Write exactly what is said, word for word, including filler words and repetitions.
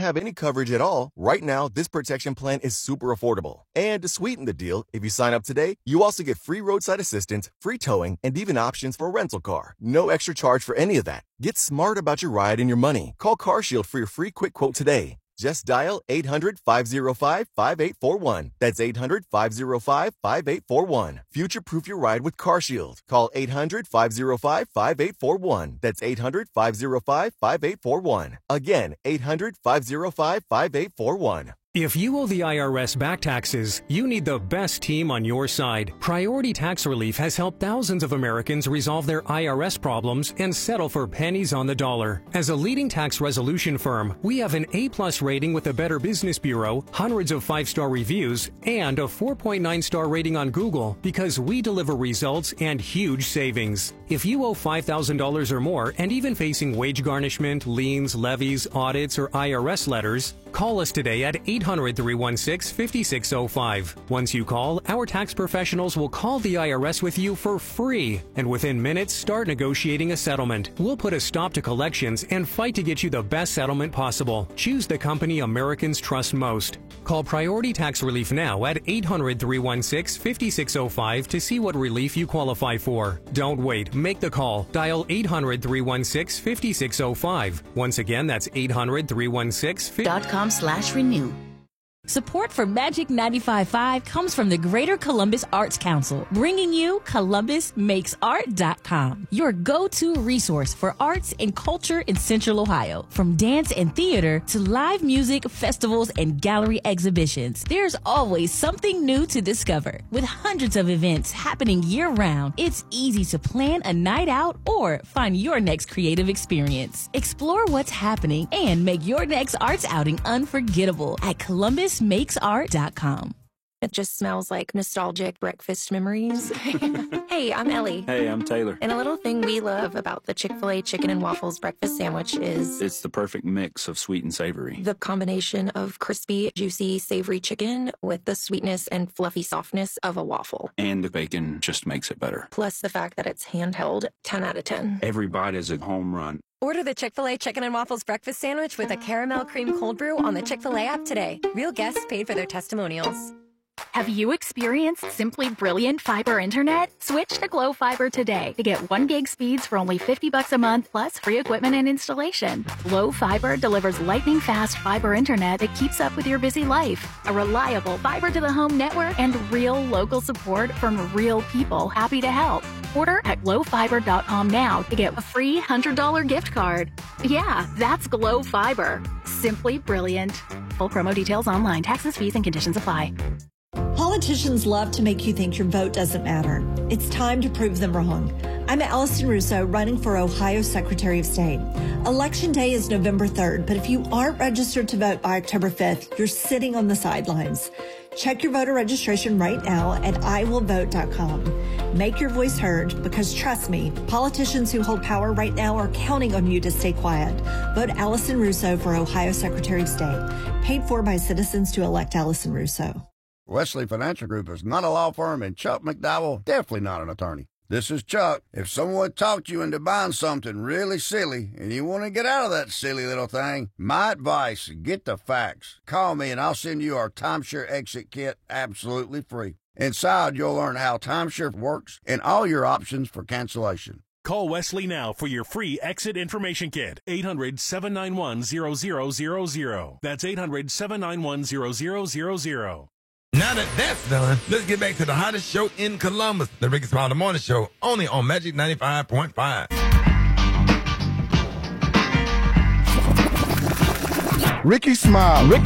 have any coverage at all, right now, this protection plan is super affordable. And to sweeten the deal, if you sign up today, you also get free roadside assistance, free towing, and even options for a rental car. No extra charge for any of that. Get smart about your ride and your money. Call CarShield for your free quick quote today. Just dial eight hundred, five oh five, five eight four one. That's eight hundred, five oh five, five eight four one. Future-proof your ride with CarShield. Call eight hundred, five oh five, five eight four one. That's eight hundred, five oh five, five eight four one. Again, eight hundred, five oh five, five eight four one. If you owe the I R S back taxes, you need the best team on your side. Priority Tax Relief has helped thousands of Americans resolve their I R S problems and settle for pennies on the dollar. As a leading tax resolution firm, we have an A-plus rating with the Better Business Bureau, hundreds of five-star reviews, and a four point nine star rating on Google because we deliver results and huge savings. If you owe five thousand dollars or more and even facing wage garnishment, liens, levies, audits, or I R S letters, call us today at eight hundred, three one six, five six zero five. Once you call, our tax professionals will call the I R S with you for free, and within minutes start negotiating a settlement. We'll put a stop to collections and fight to get you the best settlement possible. Choose the company Americans trust most. Call Priority Tax Relief now at eight hundred, three one six, five six zero five to see what relief you qualify for. Don't wait. Make the call. Dial eight hundred, three one six, five six zero five. Once again, that's eight hundred, three one six, five six zero five. Dot com slash renew. Support for Magic ninety-five point five comes from the Greater Columbus Arts Council, bringing you Columbus Makes Art dot com, your go-to resource for arts and culture in Central Ohio. From dance and theater to live music, festivals, and gallery exhibitions, there's always something new to discover. With hundreds of events happening year-round, it's easy to plan a night out or find your next creative experience. Explore what's happening and make your next arts outing unforgettable at Columbus Makes Art dot com. It just smells like nostalgic breakfast memories. Hey, I'm Ellie. Hey, I'm Taylor. And a little thing we love about the Chick-fil-A chicken and waffles breakfast sandwich is... it's the perfect mix of sweet and savory. The combination of crispy, juicy, savory chicken with the sweetness and fluffy softness of a waffle. And the bacon just makes it better. Plus the fact that it's handheld, ten out of ten. Every bite is a home run. Order the Chick-fil-A Chicken and Waffles Breakfast Sandwich with a caramel cream cold brew on the Chick-fil-A app today. Real guests paid for their testimonials. Have you experienced simply brilliant fiber internet? Switch to Glow Fiber today to get one gig speeds for only fifty bucks a month plus free equipment and installation. Glow Fiber delivers lightning fast fiber internet that keeps up with your busy life. A reliable fiber to the home network and real local support from real people happy to help. Order at glow fiber dot com now to get a free one hundred dollar gift card. Yeah, that's Glow Fiber. Simply brilliant. Full promo details online. Taxes, fees, and conditions apply. Politicians love to make you think your vote doesn't matter. It's time to prove them wrong. I'm Allison Russo, running for Ohio Secretary of State. Election day is November third, but if you aren't registered to vote by October fifth, you're sitting on the sidelines. Check your voter registration right now at I will vote dot com. Make your voice heard because, trust me, politicians who hold power right now are counting on you to stay quiet. Vote Allison Russo for Ohio Secretary of State. Paid for by citizens to elect Allison Russo. Wesley Financial Group is not a law firm, and Chuck McDowell definitely not an attorney. This is Chuck. If someone talked you into buying something really silly and you want to get out of that silly little thing, my advice, get the facts. Call me and I'll send you our timeshare exit kit absolutely free. Inside, you'll learn how timeshare works and all your options for cancellation. Call Wesley now for your free exit information kit. eight hundred, seven nine one, zero zero zero zero. That's eight hundred, seven nine one, zero zero zero zero. Now that that's done, let's get back to the hottest show in Columbus, the Ricky Smiley Morning Show, only on Magic ninety-five point five. Ricky Smile. Ricky